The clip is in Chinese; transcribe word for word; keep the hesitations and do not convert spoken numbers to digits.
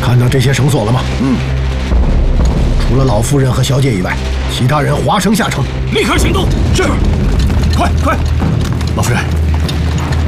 看到这些绳索了吗？嗯。除了老夫人和小姐以外，其他人滑绳下城， 立刻行动。 是。快快